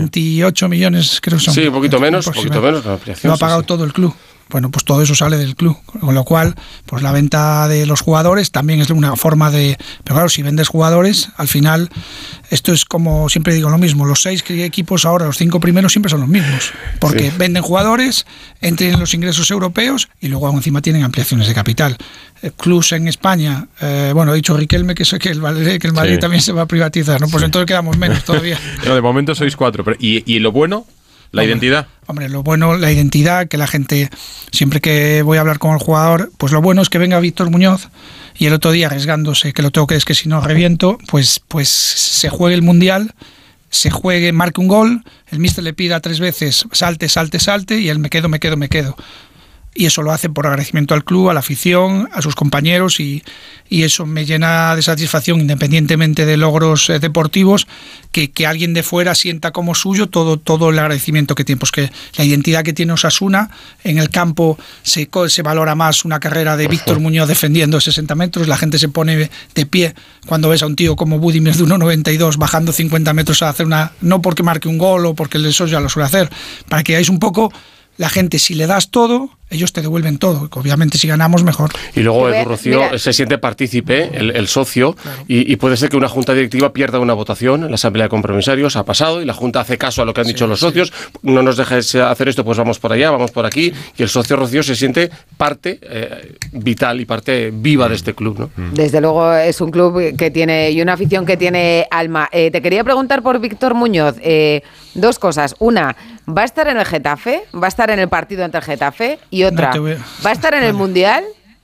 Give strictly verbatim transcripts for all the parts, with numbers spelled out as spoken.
veintiocho millones, creo que son. Sí, un poquito menos, un poquito menos. La ampliación, lo ha pagado sí, sí. todo el club. Bueno, pues todo eso sale del club, con lo cual, pues la venta de los jugadores también es una forma de... Pero claro, si vendes jugadores, al final, esto es como, siempre digo lo mismo, los seis equipos ahora, los cinco primeros siempre son los mismos, porque sí. venden jugadores, entran en los ingresos europeos y luego encima tienen ampliaciones de capital. Clubs en España, eh, bueno, ha dicho Riquelme que, que el, que el Madrid sí. también se va a privatizar, ¿no? Pues sí. entonces quedamos menos todavía. No, de momento sois cuatro, pero ¿y, y lo bueno? ¿La hombre, identidad? Hombre, lo bueno, la identidad, que la gente, siempre que voy a hablar con el jugador, pues lo bueno es que venga Víctor Muñoz y el otro día arriesgándose, que lo tengo que es que si no reviento, pues, pues se juegue el Mundial, se juegue, marque un gol, el míster le pida tres veces, salte, salte, salte, y él me quedo, me quedo, me quedo. Y eso lo hace por agradecimiento al club, a la afición, a sus compañeros, y, y eso me llena de satisfacción, independientemente de logros eh, deportivos, que, que alguien de fuera sienta como suyo todo, todo el agradecimiento que tiene. Pues que la identidad que tiene Osasuna, en el campo se, se valora más una carrera de Víctor Muñoz defendiendo sesenta metros, la gente se pone de pie cuando ves a un tío como Budimir de uno noventa y dos bajando cincuenta metros a hacer una... No porque marque un gol o porque eso ya lo suele hacer, para que veáis un poco... La gente, si le das todo, ellos te devuelven todo. Obviamente, si ganamos, mejor. Y luego Edu Rocío Mira. se siente partícipe, el, el socio, claro. y, y puede ser que una junta directiva pierda una votación en la asamblea de compromisarios. Ha pasado y la junta hace caso a lo que han sí, dicho los socios. Sí. No nos dejes hacer esto, pues vamos por allá, vamos por aquí. Sí. Y el socio Rocío se siente parte eh, vital y parte viva de este club, ¿no? Desde luego es un club que tiene y una afición que tiene alma. Eh, te quería preguntar por Víctor Muñoz. Eh, dos cosas. Una, ¿va a estar en el Getafe? ¿Va a estar en el partido ante el Getafe? Y otra, no a... ¿va a estar en el Mundial?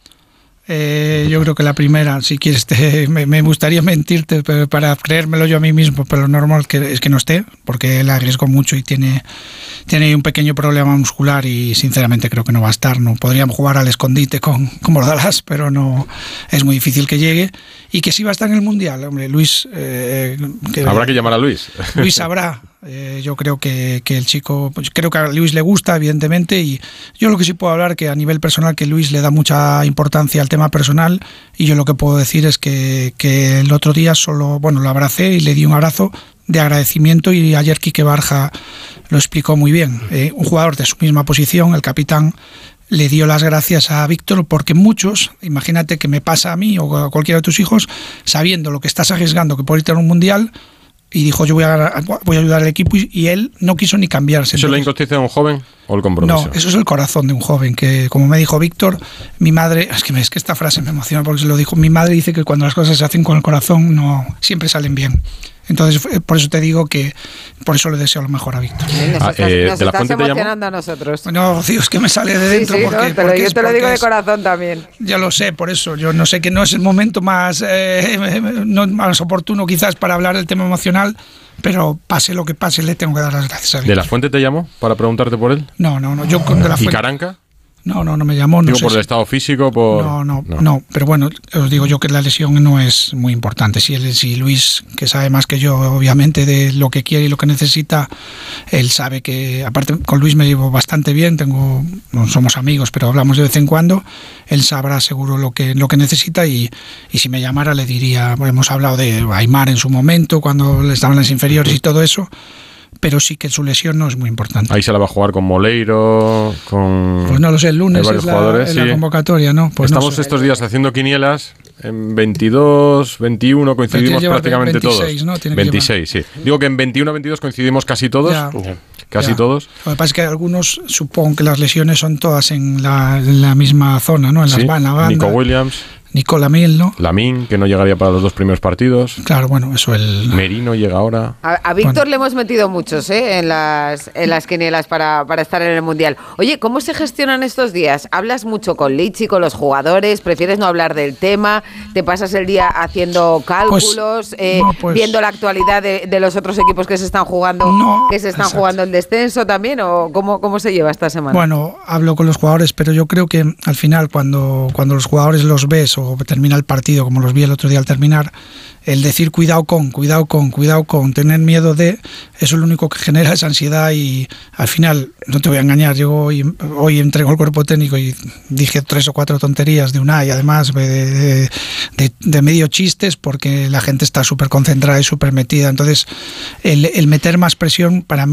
Eh, yo creo que la primera, si quieres, te, me, me gustaría mentirte pero para creérmelo yo a mí mismo, pero lo normal que, es que no esté, porque él arriesgó mucho y tiene, tiene un pequeño problema muscular y sinceramente creo que no va a estar. No podríamos jugar al escondite con, con Bordalás, pero no, es muy difícil que llegue. Y que sí va a estar en el Mundial, hombre, Luis... Eh, que, Habrá que llamar a Luis. Luis sabrá. Eh, yo creo que, que el chico, pues creo que a Luis le gusta, evidentemente, y yo lo que sí puedo hablar que a nivel personal que Luis le da mucha importancia al tema personal, y yo lo que puedo decir es que, que el otro día solo, bueno, lo abracé y le di un abrazo de agradecimiento, y ayer Quique Barja lo explicó muy bien. Eh, un jugador de su misma posición, el capitán, le dio las gracias a Víctor, porque muchos, imagínate que me pasa a mí o a cualquiera de tus hijos, sabiendo lo que estás arriesgando, que por irte a un mundial, y dijo yo voy a, voy a ayudar al equipo, y, y él no quiso ni cambiarse. ¿Eso es la inconsciencia de un joven o el compromiso? No, eso es el corazón de un joven, que como me dijo Víctor, mi madre, es que, es que esta frase me emociona porque se lo dijo, mi madre dice que cuando las cosas se hacen con el corazón no siempre salen bien. Entonces, por eso te digo que por eso le deseo lo mejor a Víctor. Nos ah, estás, eh, nos de la estás fuente emocionando a nosotros. No, Rocío, es que me sale de dentro. Sí, sí, porque, no, te lo, porque yo es, te lo digo de es, corazón también. Ya lo sé, por eso. Yo no sé que no es el momento más, eh, no, más oportuno quizás para hablar del tema emocional, pero pase lo que pase, le tengo que dar las gracias a Víctor. ¿De la fuente te llamó para preguntarte por él? No, no, no. Yo con de la fuente. ¿Y Caranca? No, no, no me llamó. No Digo, sé por si... el estado físico, por... No, no, no, no, pero bueno, os digo yo que la lesión no es muy importante. Si, él, si Luis, que sabe más que yo, obviamente, de lo que quiere y lo que necesita, él sabe que, aparte, con Luis me llevo bastante bien, tengo, no somos amigos, pero hablamos de vez en cuando, él sabrá seguro lo que, lo que necesita, y, y si me llamara le diría, bueno, hemos hablado de Aimar en su momento, cuando le estaban las inferiores y todo eso, pero sí que su lesión no es muy importante. Ahí se la va a jugar con Moleiro, con... Pues no lo sé, el lunes es la, es la sí. convocatoria, ¿no? Pues Estamos no sé. estos días haciendo quinielas, en veintidós, veintiuno coincidimos prácticamente veintiséis, todos. ¿no? Tiene veintiséis, sí. Digo que en veintiuno, veintidós coincidimos casi todos. Ya. Casi ya. todos. Lo que pasa es que algunos supongo que las lesiones son todas en la, en la misma zona, ¿no? En, sí. las, en la banda. Nico Williams. Nico Lamil, ¿no? Lamín, que no llegaría para los dos primeros partidos. Claro, bueno, eso el... Merino llega ahora. A, a Víctor bueno. le hemos metido muchos ¿eh? en las en las quinielas para, para estar en el Mundial. Oye, ¿cómo se gestionan estos días? ¿Hablas mucho con Lichi, con los jugadores? ¿Prefieres no hablar del tema? ¿Te pasas el día haciendo cálculos? Pues, eh, no, pues, ¿viendo la actualidad de, de los otros equipos que se están jugando no, que se están exacto. jugando el descenso también? ¿O cómo, cómo se lleva esta semana? Bueno, hablo con los jugadores, pero yo creo que al final cuando, cuando los jugadores los ves o termina el partido, como los vi el otro día al terminar, el decir cuidado con, cuidado con, cuidado con, tener miedo de, eso lo único que genera es ansiedad, y al final, no te voy a engañar, yo hoy, hoy entrego el cuerpo técnico y dije tres o cuatro tonterías de una, y además de, de, de, de medio chistes, porque la gente está súper concentrada y súper metida, entonces el, el meter más presión para mí